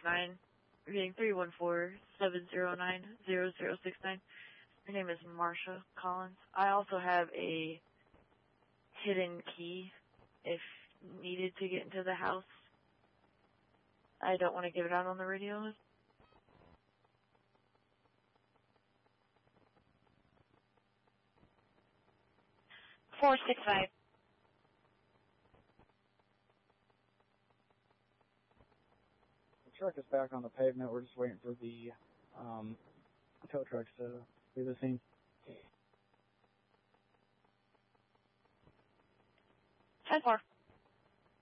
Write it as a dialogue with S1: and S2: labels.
S1: 0069, reading 314-709-0069. My name is Marsha Collins. I also have a hidden key if needed to get into the house. I don't want to give it out on the radio. 465.
S2: The truck is back on the pavement. We're just waiting for the tow trucks to leave the scene.
S1: 10-4.